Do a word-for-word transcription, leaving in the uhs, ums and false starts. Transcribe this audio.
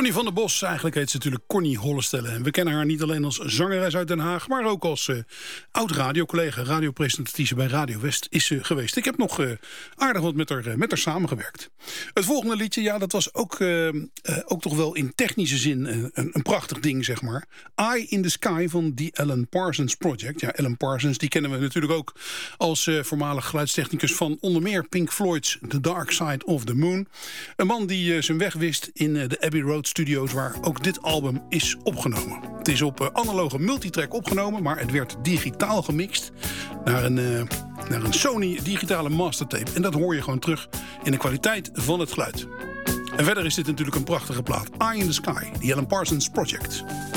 Connie van der Bos, eigenlijk heet ze natuurlijk Connie Hollestelle. En we kennen haar niet alleen als zangeres uit Den Haag, maar ook als uh, oud-radiocollega, radiopresentatrice bij Radio West is ze geweest. Ik heb nog uh, aardig wat met haar, uh, met haar samengewerkt. Het volgende liedje, ja, dat was ook, uh, uh, ook toch wel in technische zin uh, een, een prachtig ding, zeg maar. Eye in the Sky van The Alan Parsons Project. Ja, Alan Parsons, die kennen we natuurlijk ook als uh, voormalig geluidstechnicus van onder meer Pink Floyd's The Dark Side of the Moon. Een man die uh, zijn weg wist in uh, de Abbey Road Studios, waar ook dit album is opgenomen. Het is op uh, analoge multitrack opgenomen, maar het werd digitaal gemixt naar een, uh, naar een Sony digitale mastertape. En dat hoor je gewoon terug in de kwaliteit van het geluid. En verder is dit natuurlijk een prachtige plaat. Eye in the Sky, The Alan Parsons Project.